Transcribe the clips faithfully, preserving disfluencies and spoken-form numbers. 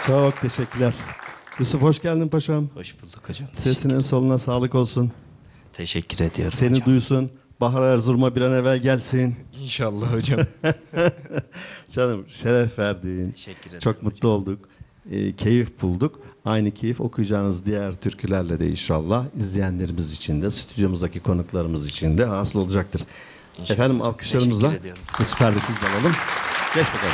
Çok teşekkürler. Yusuf hoş geldin paşam. Hoş bulduk hocam. Sesinin soluna sağlık olsun. Teşekkür ediyorum Seni hocam. duysun. Bahar Erzurum'a bir an evvel gelsin. İnşallah hocam. Canım şeref verdin. Teşekkür ederim. Çok mutlu olduk. E, keyif bulduk. Aynı keyif okuyacağınız diğer türkülerle de inşallah izleyenlerimiz için de, stüdyomuzdaki konuklarımız için de hasıl olacaktır. İnşallah. Efendim alkışlarımızla Teşekkür ediyorum. bu süper bir kız alalım. Geç bakalım.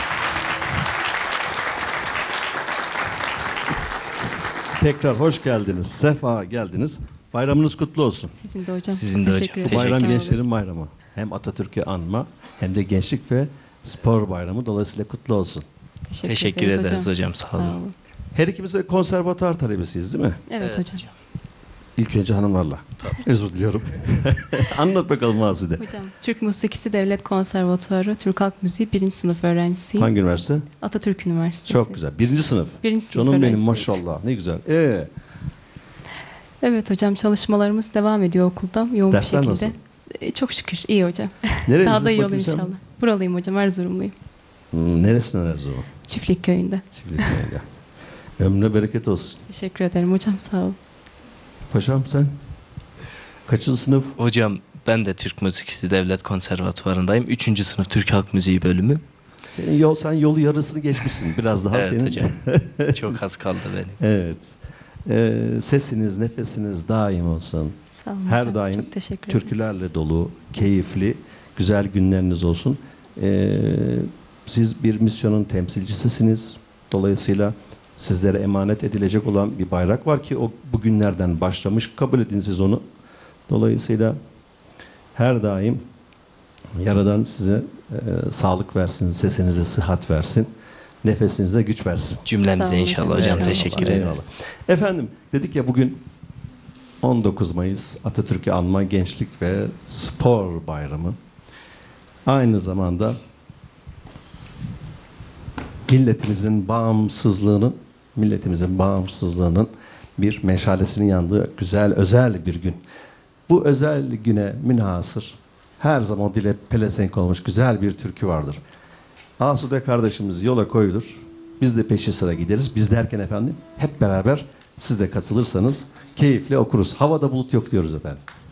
Tekrar hoş geldiniz. Sefa geldiniz. Bayramınız kutlu olsun. Sizin de hocam. Sizin de hocam. Teşekkür ederim. Teşekkür Bayram ederim. gençlerin bayramı. Hem Atatürk'ü anma hem de gençlik ve spor bayramı dolayısıyla kutlu olsun. Teşekkür, Teşekkür ederiz hocam. Sağ olun. Her ikimiz de konservatuar talebesiyiz değil mi? Evet, Evet hocam. hocam. İlk önce hanımlarla. Özür diliyorum. Anlat bakalım Mazide. Hocam Türk Musikisi Devlet Konservatuarı Türk Halk Müziği birinci sınıf öğrencisiyim. Hangi üniversite? Atatürk Üniversitesi. Çok güzel. Birinci sınıf. Birinci sınıf Canım benim öğrencisiyim. maşallah. Ne güzel. Ee, Evet hocam, çalışmalarımız devam ediyor okulda yoğun Dersler bir şekilde. nasıl? Ee, Çok şükür iyi hocam. nerelisin Daha da iyi olur bakayım sen? inşallah. Buralıyım hocam, Erzurumluyum. Hmm, neresinden Erzurum? Çiftlik köyünde. Çiftlik köyünde. Ömrüne bereket olsun. Teşekkür ederim hocam, sağ olun. Paşam sen? Kaçıncı sınıf? Hocam ben de Türk Müzikisi Devlet Konservatuvarı'ndayım. Üçüncü sınıf Türk Halk Müziği bölümü. Senin yol, sen yolu yarısını geçmişsin. Biraz daha Evet senin. hocam. Çok az kaldı benim. Evet. Ee, sesiniz, nefesiniz daim olsun. Sağ olun Her hocam. daim Çok teşekkür ederim. türkülerle dolu, keyifli, güzel günleriniz olsun. Ee, siz bir misyonun temsilcisisiniz. Dolayısıyla sizlere emanet edilecek olan bir bayrak var ki o bugünlerden başlamış. Kabul edin siz onu. Dolayısıyla her daim Yaradan size e, sağlık versin, sesinize sıhhat versin, nefesinize güç versin. Cümlemize Sağ olun inşallah hocam. hocam. Eyvallah. Teşekkür Eyvallah. ederiz. Efendim dedik ya bugün on dokuz Mayıs Atatürk'ü anma gençlik ve spor bayramı. Aynı zamanda milletimizin bağımsızlığının milletimizin bağımsızlığının bir meşalesinin yandığı güzel özel bir gün. Bu özel güne münhasır her zaman o dile pelesenk olmuş güzel bir türkü vardır. Asude kardeşimiz yola koyulur. Biz de peşi sıra gideriz. Biz derken efendim hep beraber siz de katılırsanız keyifle okuruz. Havada bulut yok diyoruz efendim.